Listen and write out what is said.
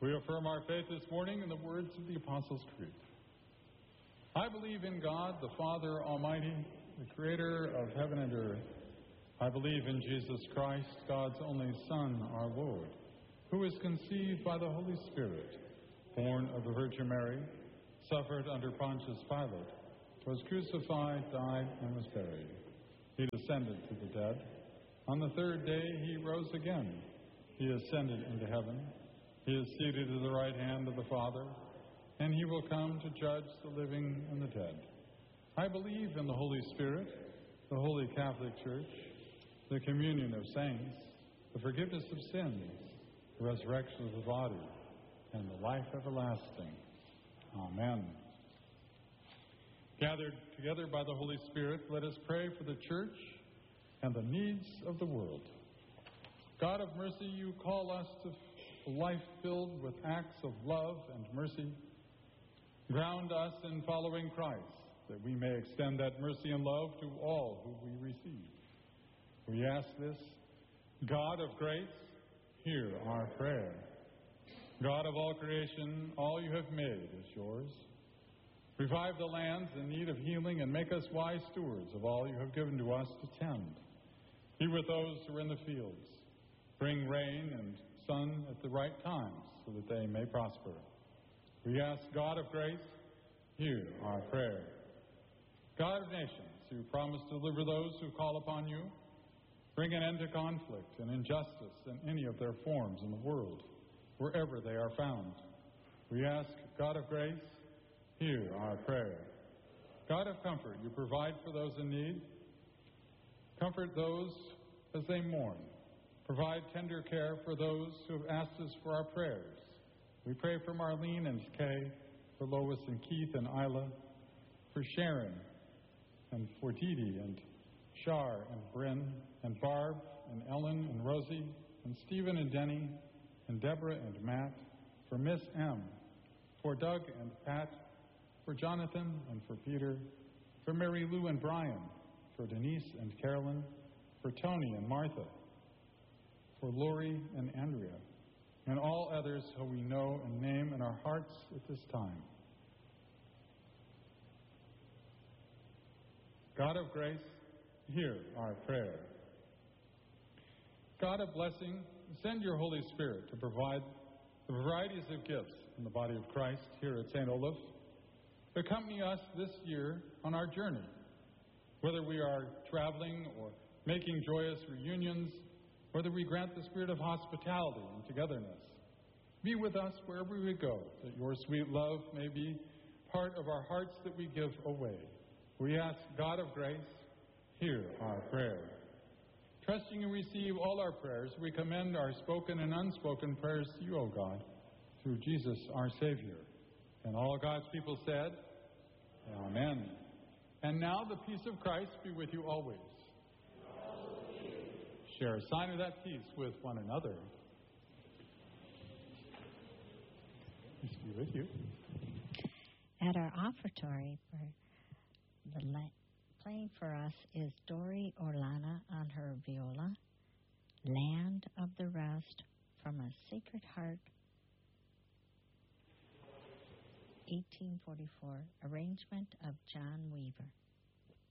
We affirm our faith this morning in the words of the Apostles' Creed. I believe in God, the Father Almighty, the Creator of heaven and earth. I believe in Jesus Christ, God's only Son, our Lord, who was conceived by the Holy Spirit, born of the Virgin Mary, suffered under Pontius Pilate, was crucified, died, and was buried. He descended to the dead. On the third day he rose again. He ascended into heaven. He is seated at the right hand of the Father, and he will come to judge the living and the dead. I believe in the Holy Spirit, the Holy Catholic Church, the communion of saints, the forgiveness of sins, the resurrection of the body, and the life everlasting. Amen. Gathered together by the Holy Spirit, let us pray for the Church and the needs of the world. God of mercy, you call us to a life filled with acts of love and mercy. Ground us in following Christ, that we may extend that mercy and love to all who we receive. We ask this. God of grace, hear our prayer. God of all creation, all you have made is yours. Revive the lands in need of healing and make us wise stewards of all you have given to us to tend. Be with those who are in the fields. Bring rain and sun at the right times so that they may prosper. We ask, God of grace, hear our prayer. God of nations, who promise to deliver those who call upon you, bring an end to conflict and injustice in any of their forms in the world, wherever they are found. We ask, God of grace, hear our prayer. God of comfort, you provide for those in need. Comfort those as they mourn. Provide tender care for those who have asked us for our prayers. We pray for Marlene and Kay, for Lois and Keith and Isla, for Sharon, and for Dee Dee and Shar and Bryn, and Barb and Ellen and Rosie, and Stephen and Denny, and Deborah and Matt, for Miss M, for Doug and Pat, for Jonathan and for Peter, for Mary Lou and Brian, for Denise and Carolyn, for Tony and Martha, for Lori and Andrea, and all others who we know and name in our hearts at this time. God of grace, hear our prayer. God of blessing, send your Holy Spirit to provide the varieties of gifts in the body of Christ here at St. Olaf. Accompany us this year on our journey, whether we are traveling or making joyous reunions, whether we grant the spirit of hospitality and togetherness. Be with us wherever we go, that your sweet love may be part of our hearts that we give away. We ask, God of grace, hear our prayer. Trusting you receive all our prayers, we commend our spoken and unspoken prayers to you, O God, through Jesus our Savior. And all God's people said, Amen. And now the peace of Christ be with you always. Share a sign of that peace with one another. Peace be with you. At our offertory, playing for us is Dori Orlana on her viola, Land of the Rest from a Sacred Heart, 1844, arrangement of John Weaver.